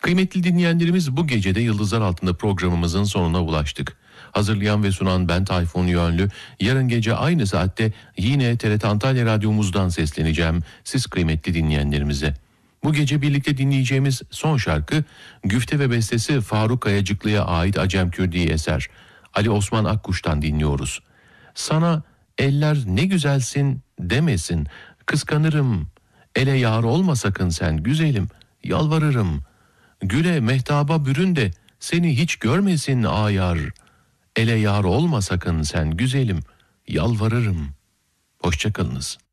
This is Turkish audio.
Kıymetli dinleyenlerimiz, bu gecede Yıldızlar Altında programımızın sonuna ulaştık. Hazırlayan ve sunan ben Tayfun Yönlü. Yarın gece aynı saatte yine TRT Antalya Radyomuzdan sesleneceğim siz kıymetli dinleyenlerimize. Bu gece birlikte dinleyeceğimiz son şarkı güfte ve bestesi Faruk Kayacıklı'ya ait Acem Kürdi eser. Ali Osman Akkuş'tan dinliyoruz. Sana eller ne güzelsin demesin, kıskanırım. Ele yar olma sakın sen güzelim, yalvarırım. Güle mehtaba bürün de seni hiç görmesin ayar. Ele yar olma sakın sen güzelim, yalvarırım. Hoşça kalınız.